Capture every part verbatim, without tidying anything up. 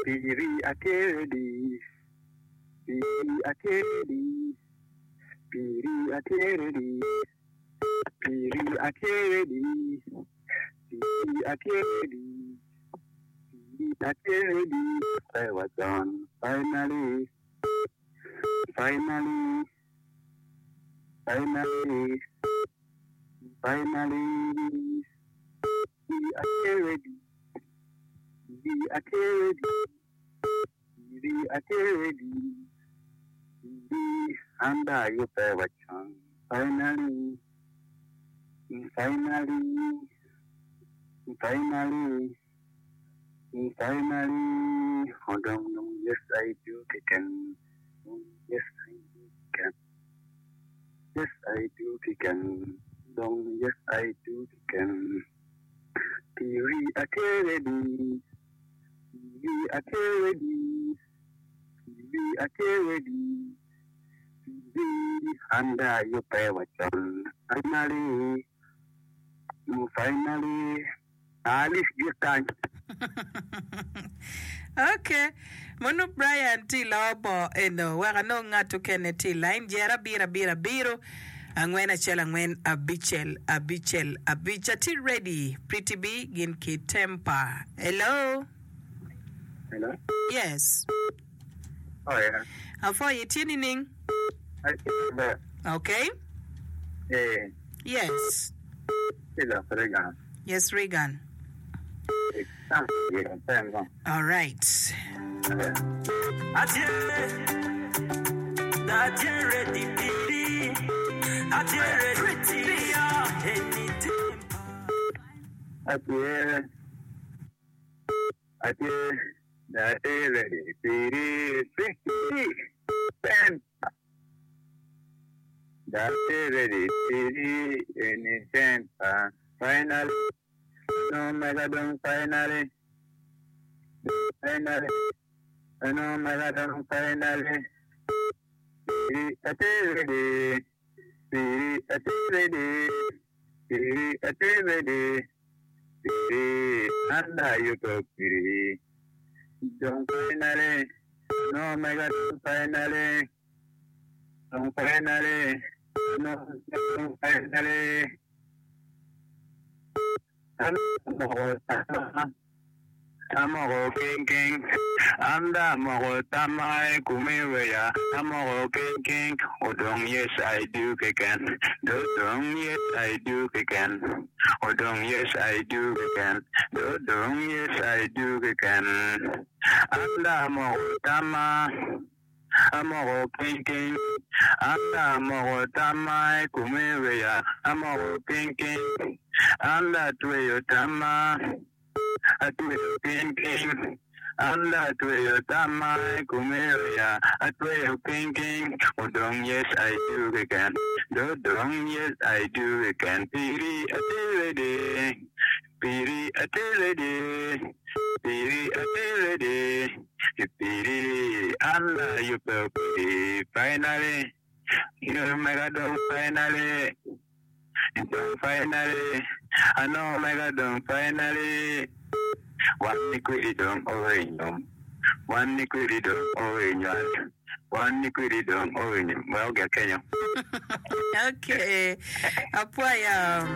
Piri ateredi, piri ateredi, piri ateredi, piri ateredi, piri ateredi, piri ateredi. I was done finally, finally, finally, finally. Piri ateredi, piri ateredi. Be a lady, be under your favorite song. Finally, finally, finally, finally. Hold on, yes I do can. Yes I do can. Yes I do can. Don't yes I do can. Be a lady, be a lady. Be a lady, be under your favorite song. Finally, finally, Alice this time. Okay, Mono Brian T. Lobo, and no, where I know not to Kennedy line, Jera Bira Bira Biro, and when I shall and when a bichel, a bichel, a bichati ready, pretty big in Key Temper. Hello? Hello? Yes. Oh, yeah. How far you tuning? I think that. Okay. Yeah. Yes. Hello, Regan. Yes, Regan. Yeah, all right. Appear, appear, that is ready. Piri, piri, pen. That is ready. Piri, any temper. Finally, no megadon. Finally, finally, no megadon. Finally, piri, that is ready. Piri, that is ready. Piri, that is ready. Piri, anda you go, Piri. Don't finally, no mega don't finally, don't finally, no don't finally. Amoro king king, anda amoro tamai kumiweya. Amoro king king, odong yes I do again. Dodong yes I do again. Odong yes I do again. Dodong yes I do again. Anda amoro tama, amoro king king, anda amoro tamai kumiweya. Amoro king king, anda tuyo tama. Atweyo king king, anda atweyo tamai kumeria. Atweyo king king, odong yes I do again. Dodong yes I do again. Piri atelede, piri atelede, piri atelede, piri anda you piri. Finally, you mega dong finally, dong finally. I know mega dong finally. One liquidum orangeum, one liquidum orangeum, one liquidum orangeum. Well, get Kenya. Okay. Apoya.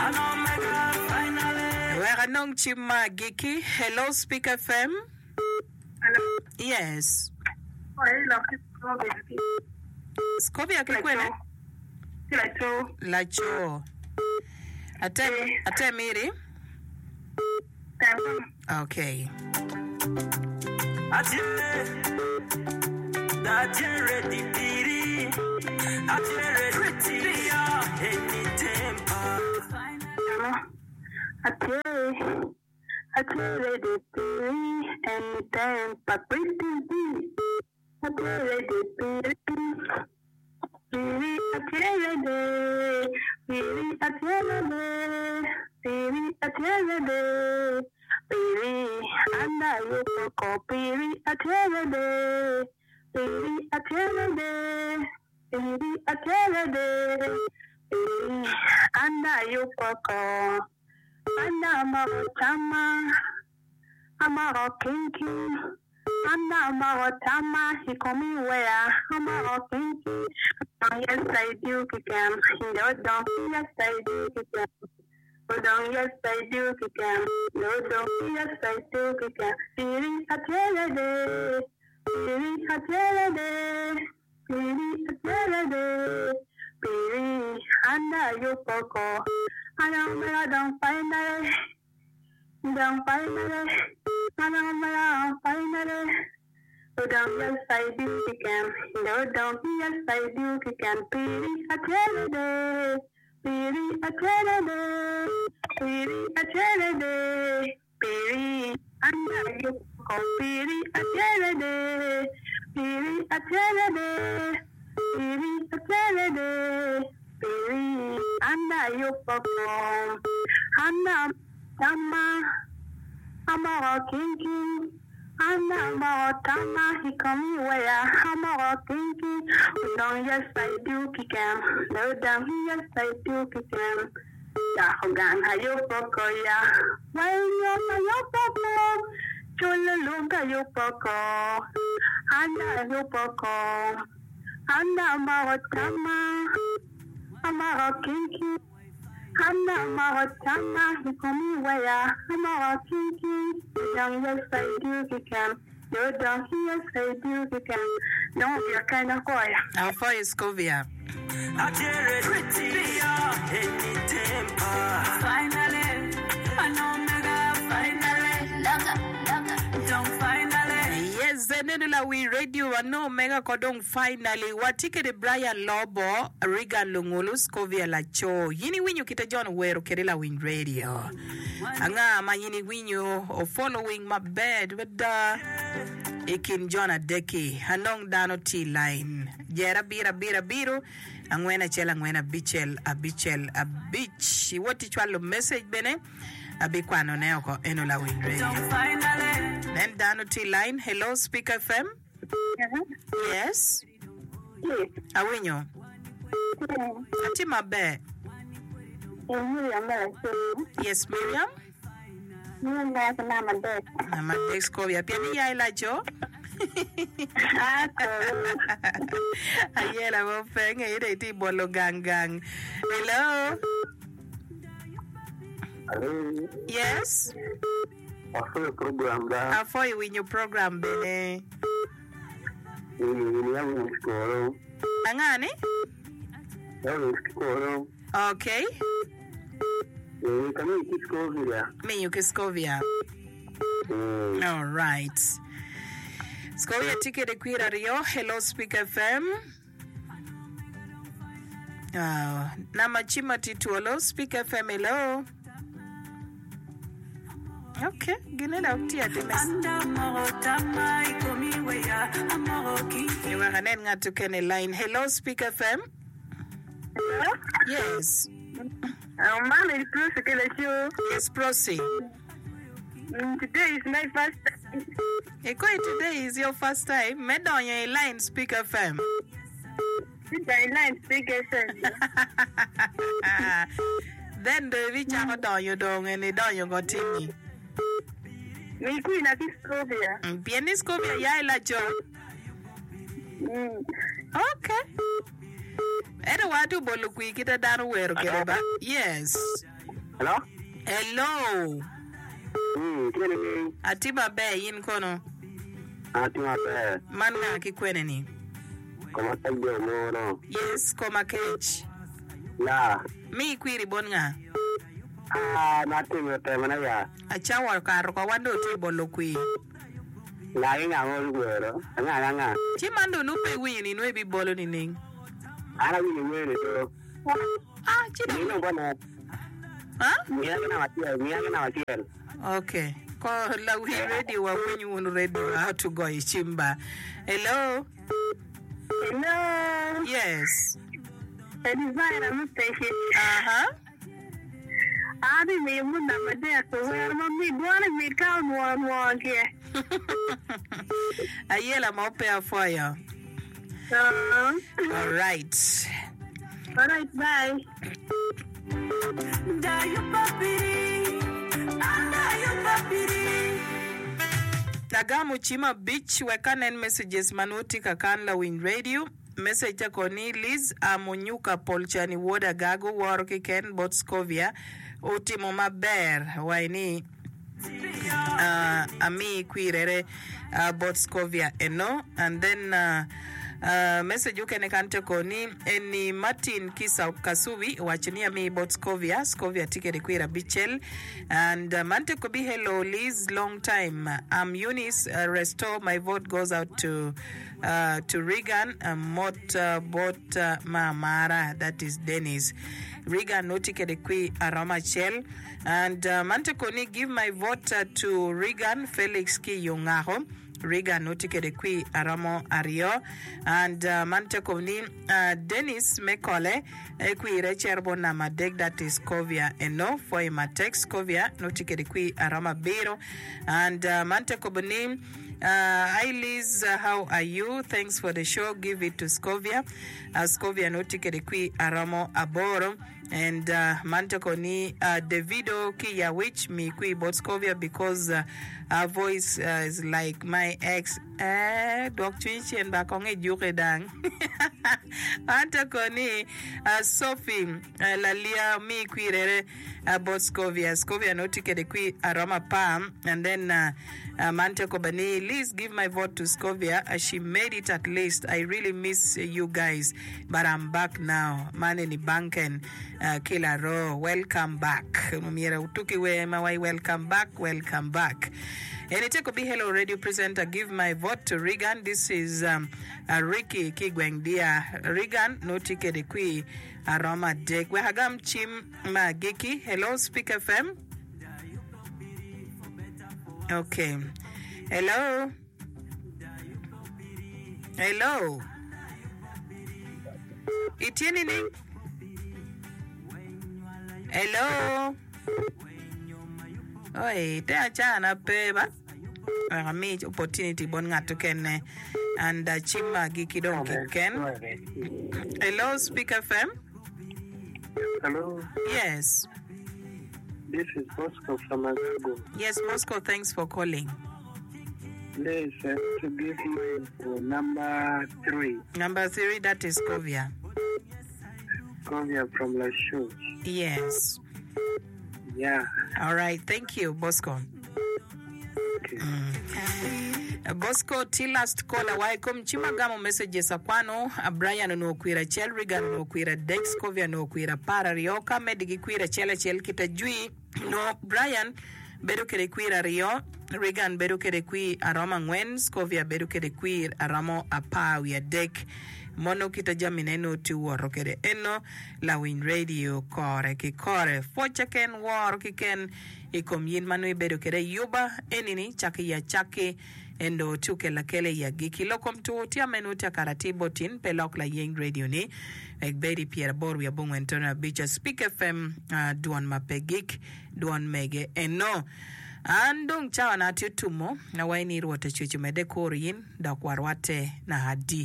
Where are non chima giki? Hello, Speak F M. Hello. Yes. Scobia kikwene. Lacho. Lacho. Ate ate miri. Okay. Piri, anda yo poco, piri, atiende, piri, atiende, piri, atiende, piri, anda yo poco, anda amaro chama, amaro kinki, Anda marotama, he coming where I'm a kinky. Yes, I do kick him. No, don't. Yes, I do kick him. No, don't. Yes, I do kick him. No, don't. Yes, I do kick him. Feeling a telede. Feeling a telede. Feeling a telede. Feeling under your poco. I don't, don't find it. Don't find it. I don't find it. No, don't, yes, I do kick him. No, don't, yes, I do kick him. Piri, a telede. Piri, a telede. Piri, a telede. Piri, under you go. Piri, a telede. Piri, a telede. Piri, a telede. Piri, under you go. Anna, Tama, Amara, Kinky. Anna Marotama, he come where I'm a kinky. No, yes, I do kick him. No, down, yes, I do kick him. Yahogan, Hayopoko, ya. Why, you're Hayopoko. Chulaluga, Yopoko. Anna Yopoko. Anna Marotama. Amara kinky. Anna Marotama, he come where I'm a kinky. Young, yes, I do kick him. You're down, yes, I do kick him. No, you're kind of quiet. How far is Scovia? Finally, I know mega, finally, don't finally. Yes, Zenedula we radio no mega kodong finally watike de Brian Lobo Regan Lungulu Scovia Lacho yini winyu kita John Wero Kerila Win Radio anga manyini winyu o following my bed with the Ikin John Adeki Hanong Dano T line Jera Bira Bira Biru Angwena Chela Angwena Bichel Abichel Abich what you want message bene Abikwano Neoko Enola Win Radio then Dano T line hello Speak F M. Uh-huh. Yes. Yes. Awinyo. Yeah. Ati mabe. Yes, Miriam. Mama Dex Kovia. Pia ni ya ila jo. Ayela mo fenge ide iti bolo gang gang. Hello. Hello. Yes. After program da. After you win your program bene. Ni ya win score. Angani? Ya win score. Okay. Eh, kami Kiscovia. Me you Kiscovia. All right. Scovia ticket de Quira Rio. Hello Speak F M. Uh, Namachima Tituolo Speak F M. Hello. Okay, ginela utia demes. You are an nga to Kenny line. Hello, Speak F M. Hello? Yes. Um, Mom is Prosi. Yes, proceed. Today is my first time. Ekoi, today is your first time. Med on your line, Speak F M. Today line Speak F M. Then the reach out on your dong and it on your got me. Me queen at Kiscovia. Pianiscovia Yaila Joe. Okay. Edo watu bolu kuikita danu wero kereba. Yes. Hello? Hello. Hmm, kene. Atiba be yin kono. Atiba be. Manna kikwene ni. Koma tagyo no no. Yes, koma kech. La. Mi kwiri bonga. Ah, nati mo temana ya. Achawa karo kwa wando ti bolu kui. La nga mo gwero. Nga nga. Chimando nupe wini no ebi bolu ni ning. Ara wini wele to. Ah, chida. Ni no bana. Huh? Mira na watia, mira na watia. Okay. Ko la wi radio wa wenyu wonu radio how to go chimba. Hello. Hello. Yes. Design I'm station. Uh-huh. Adi me muna madea so where mommy bwana me count one one here. Ayela maopea for you. Uh, All right. all right, bye. Tagamu Chima Beach wekanen messages manuti kakan la Win Radio. Message koni Liz Amunyuka Polchani Woda Gago Waroki Ken Botskovia Utimo Maber Waini uh, Ami Quirere uh, Botskovia Eno. And then uh, Uh, message you can kante koni eni Martin Kisa Kasubi wachinia mi bot Scovia Scovia ticket kwira bichel and uh, mante kobi hello Liz long time I'm Eunice uh, restore my vote goes out to uh, to Regan uh, mot uh, bot uh, mamara that is Dennis Regan no ticket kwi arama chel and uh, mante koni give my vote uh, to Regan Felix Ki Yongaho Regan notikede kwi aramo ario and uh, mante kovni uh, Dennis Mekole kwi recherbo na madeg that is Scovia eno for ima text Scovia notikede kwi arama biro and uh, mante kovni Uh, hi Liz, uh, how are you? Thanks for the show. Give it to Scovia. Uh, Scovia no tikede kwi aramo aboro and uh, manteko ni uh, Davido Kia which me kwi bot Scovia because uh, her voice uh, is like my ex. Eh, Doctor Chichi and bakonge juke dang. Manteko ni uh, Sophie uh, Lalia mi kwi rere uh, bot Scovia. Scovia no tikede kwi arama pam and then uh, uh, manteko bani Please give my vote to Scovia as she made it at least. I really miss uh, you guys, but I'm back now. Maneni Banken, uh, Kila Ro, welcome back. Mumira utuki we mawai, welcome back, welcome back. And it take be hello radio presenter. Give my vote to Regan. This is um, uh, Ricky Kigweng dia Regan. No ticket ekwi aroma dek. We hagam chim magiki. Hello, Speak F M. Okay. Hello. Hello. Itieni ni? Hello. Oi, te achana peba. Ami opportunity bon ngato kenne and uh, chima giki don ken. Hello, Speak F M. Hello. Yes. This is Bosco from Agago. Yes, Bosco, thanks for calling. Please uh, to give me uh, number three. Number three, that is Scovia. Scovia from La Chaux. Yes. Yeah. All right, thank you, Bosco. Okay. Mm. Uh, Bosco, till last caller, why come Chimagamo messages Aquano, a Brian no queera Chelrigan no queera Dex Scovia no queera Para Rioka, Medigi queera Chela Chel Kita Jui, no Brian. Beru kere queer Rio, Regan beru kere qui aroma ngwen, Scovia beru kere queer aramo apa we a deck. Mono kita jamineno tu waro kere eno la Win Radio kore ki kore focha ken waro ki ken ikom yin manu beru kere yuba enini chaki ya chaki endo tuke la kele ya giki lokom tu tia menuta karatibo tin pelok la Ying Radio ni ek beri Pierre Bor we abung entona bicha Speak F M uh, duan mapegik duan mege eno andong chawa na tutumo na waini ruote chuchu mede korin da kwarwate na hadi